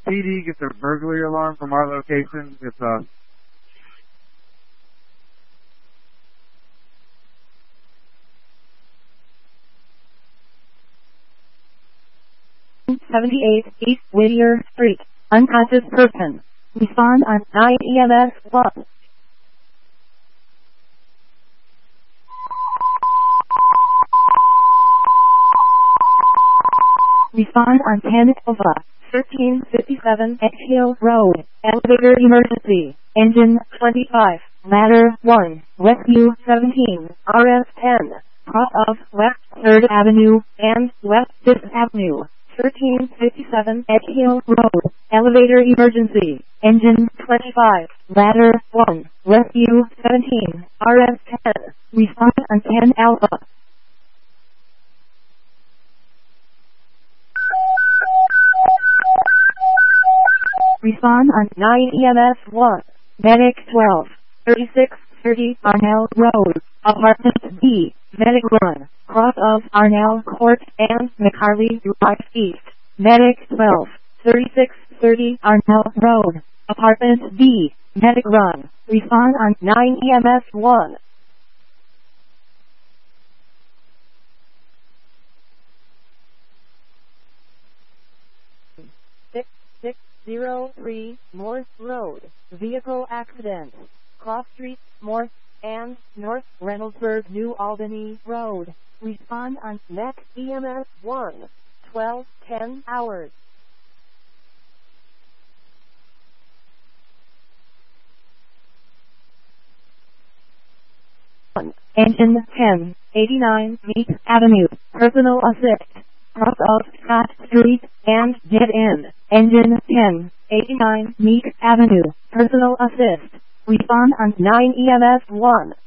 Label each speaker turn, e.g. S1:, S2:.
S1: PD gets a burglary alarm from our location. It's
S2: 78 East Whittier Street. Unconscious person. Respond on 9 EMS 1. Respond on 10 OVA 1357 Exhill Road. Elevator emergency. Engine 25. Ladder 1. Rescue 17. RF 10. Cross of West 3rd Avenue and West 5th Avenue. 1357 Exhill Road. Elevator emergency. Engine 25. Ladder 1. Rescue 17. RF 10. Respond on 10 Alpha. Respond on 9 EMS 1. Medic 12. 3630 Arnell Road. Apartment B. Medic Run. Cross of Arnell Court and McCarley Drive East. Medic 12. 3630 Arnell Road. Apartment B. Medic Run. Respond on 9 EMS 1. Six 03 Morse Road. Vehicle accident. Cross Street, Morse, and North Reynoldsburg, New Albany Road. Respond on next EMS 1. 12:10 hours. Engine 10, 89 Meek Avenue. Personal assist. Cross of Scott Street and dead end. Engine 10, 89 Meek Avenue. Personal assist. Respond on 9 EMS 1.